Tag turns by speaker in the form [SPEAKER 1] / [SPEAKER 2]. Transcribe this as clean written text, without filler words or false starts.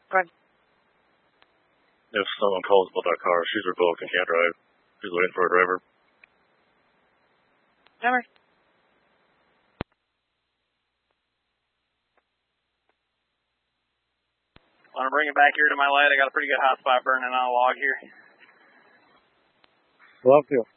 [SPEAKER 1] Go ahead.
[SPEAKER 2] If someone calls about that car, she's revoked and can't drive. She's waiting for a driver.
[SPEAKER 1] Driver.
[SPEAKER 3] Want to bring it back here to my light? I got a pretty good hot spot burning on a log here.
[SPEAKER 4] Love to.